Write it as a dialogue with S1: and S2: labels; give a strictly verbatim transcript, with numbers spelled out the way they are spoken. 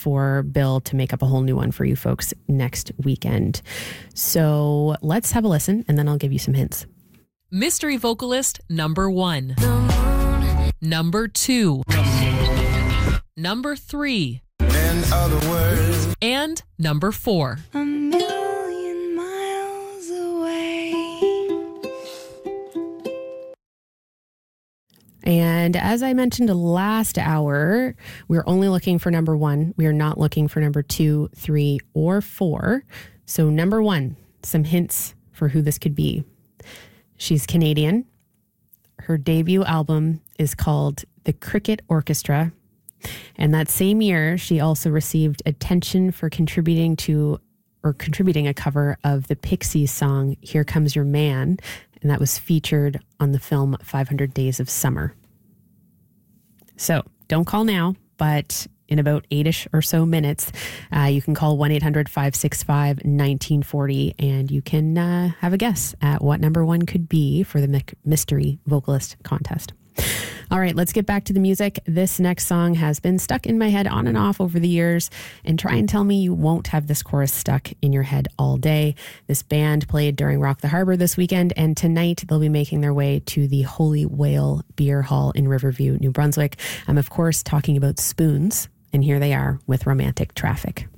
S1: for Bill to make up a whole new one for you folks next weekend. So let's have a listen, and then I'll give you some hints.
S2: Mystery vocalist number one. Number two. Number three.
S3: In other words.
S2: And number four.
S4: A million miles away.
S1: And as I mentioned last hour, we're only looking for number one. We are not looking for number two, three, or four. So number one, some hints for who this could be. She's Canadian. Her debut album is called The Cricket Orchestra. And that same year, she also received attention for contributing to or contributing a cover of the Pixies song, Here Comes Your Man. And that was featured on the film five hundred Days of Summer. So don't call now, but in about eight-ish or so minutes, uh, you can call one eight hundred five six five one nine four zero and you can uh, have a guess at what number one could be for the Mystery Vocalist Contest. All right, let's get back to the music. This next song has been stuck in my head on and off over the years, and try and tell me you won't have this chorus stuck in your head all day. This band played during Rock the Harbor this weekend, and tonight they'll be making their way to the Holy Whale Beer Hall in Riverview, New Brunswick. I'm, of course, talking about Spoons, and here they are with Romantic Traffic.